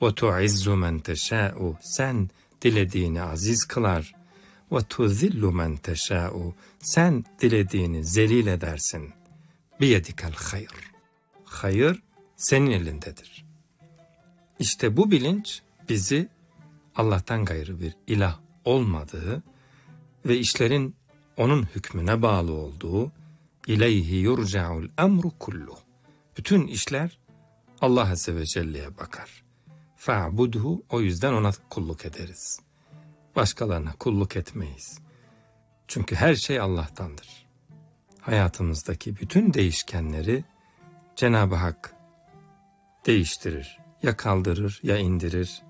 وَتُعِزُّ مَنْ تَشَاءُ Sen dilediğini aziz kılar. وَتُذِلُّ مَنْ تَشَاءُ Sen dilediğini zelil edersin. بِيَدِكَ الْخَيْرِ Hayır senin elindedir. İşte bu bilinç bizi Allah'tan gayrı bir ilah olmadığı ve işlerin onun hükmüne bağlı olduğu, İleyhi yurca'ul emru kullu. Bütün işler Allah Azze ve Celle'ye bakar. Fa'budhu, o yüzden ona kulluk ederiz. Başkalarına kulluk etmeyiz. Çünkü her şey Allah'tandır. Hayatımızdaki bütün değişkenleri Cenab-ı Hak değiştirir. Ya kaldırır, ya indirir,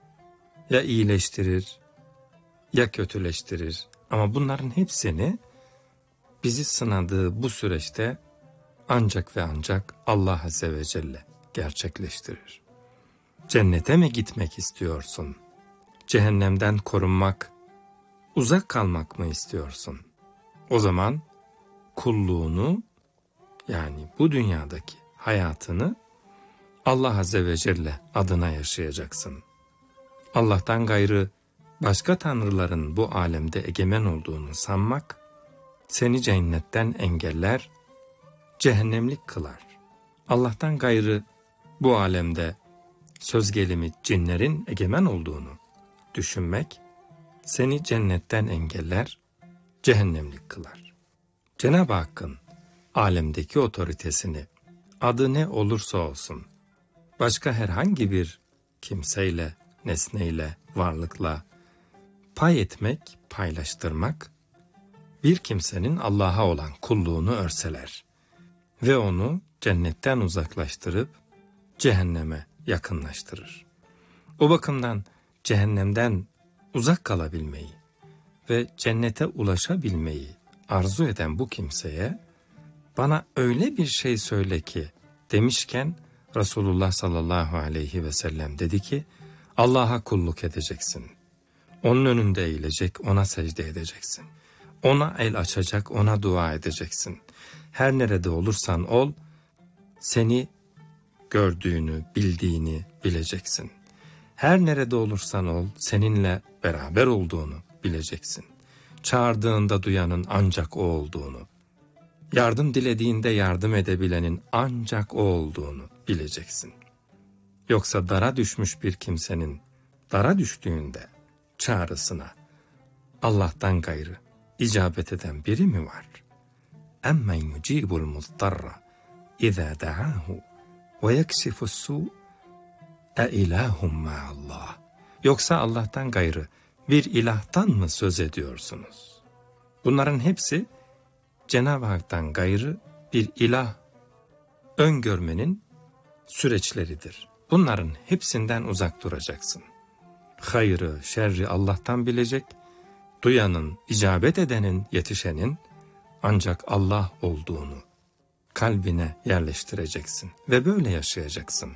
ya iyileştirir, ya kötüleştirir. Ama bunların hepsini bizi sınadığı bu süreçte ancak ve ancak Allah Azze ve Celle gerçekleştirir. Cennete mi gitmek istiyorsun? Cehennemden korunmak, uzak kalmak mı istiyorsun? O zaman kulluğunu, yani bu dünyadaki hayatını Allah Azze ve Celle adına yaşayacaksın. Allah'tan gayrı başka tanrıların bu alemde egemen olduğunu sanmak, seni cennetten engeller, cehennemlik kılar. Allah'tan gayrı bu alemde söz gelimi cinlerin egemen olduğunu düşünmek, seni cennetten engeller, cehennemlik kılar. Cenab-ı Hakk'ın alemdeki otoritesini, adı ne olursa olsun, başka herhangi bir kimseyle, nesneyle, varlıkla pay etmek, paylaştırmak, bir kimsenin Allah'a olan kulluğunu örseler ve onu cennetten uzaklaştırıp cehenneme yakınlaştırır. O bakımdan cehennemden uzak kalabilmeyi ve cennete ulaşabilmeyi arzu eden bu kimseye bana öyle bir şey söyle ki demişken Resulullah sallallahu aleyhi ve sellem dedi ki Allah'a kulluk edeceksin. Onun önünde eğilecek, ona secde edeceksin. Ona el açacak, ona dua edeceksin. Her nerede olursan ol, seni gördüğünü, bildiğini bileceksin. Her nerede olursan ol, seninle beraber olduğunu bileceksin. Çağırdığında duyanın ancak o olduğunu, yardım dilediğinde yardım edebilenin ancak o olduğunu bileceksin. Yoksa dara düşmüş bir kimsenin dara düştüğünde çağrısına Allah'tan gayrı icabet eden biri mi var? Emmen yucibul muzdarra izâ da'âhu ve yeksifus-sû ilahum ma'allah. Yoksa Allah'tan gayrı bir ilahtan mı söz ediyorsunuz? Bunların hepsi Cenab-ı Hak'tan gayrı bir ilah öngörmenin süreçleridir. Bunların hepsinden uzak duracaksın. Hayrı, şerri Allah'tan bilecek, duyanın, icabet edenin, yetişenin ancak Allah olduğunu kalbine yerleştireceksin ve böyle yaşayacaksın.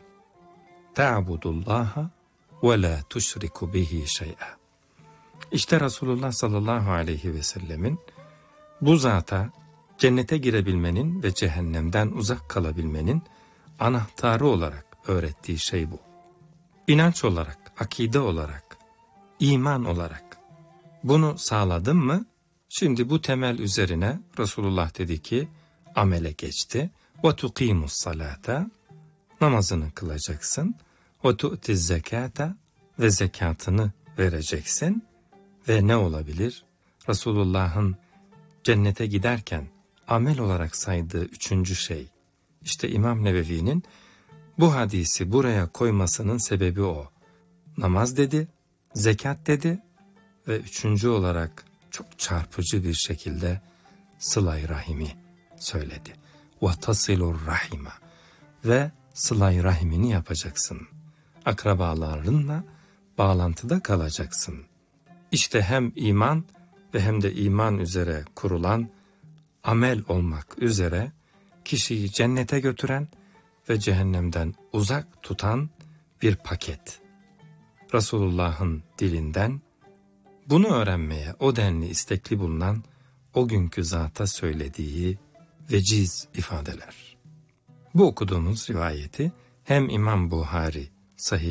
Ta'budullaha ve la tuşriku bihi şey'a. İşte Resulullah sallallahu aleyhi ve sellemin bu zata cennete girebilmenin ve cehennemden uzak kalabilmenin anahtarı olarak öğrettiği şey bu. İnanç olarak, akide olarak, iman olarak bunu sağladın mı? Şimdi bu temel üzerine Resulullah dedi ki amele geçti. وَتُقِيمُ الصَّلَاةَ Namazını kılacaksın. وَتُؤْتِ الزَّكَاةَ Ve zekatını vereceksin. Ve ne olabilir? Resulullah'ın cennete giderken amel olarak saydığı üçüncü şey. İşte İmam Nevevi'nin bu hadisi buraya koymasının sebebi o. Namaz dedi, zekat dedi ve üçüncü olarak çok çarpıcı bir şekilde sıla-i rahimi söyledi. وَتَصِلُ الرَّحِمَ Ve sıla-i rahimini yapacaksın. Akrabalarınla bağlantıda kalacaksın. İşte hem iman ve hem de iman üzere kurulan amel olmak üzere kişiyi cennete götüren ve cehennemden uzak tutan bir paket. Resulullah'ın dilinden bunu öğrenmeye o denli istekli bulunan o günkü zata söylediği veciz ifadeler. Bu okuduğumuz rivayeti hem İmam Buhari Sahih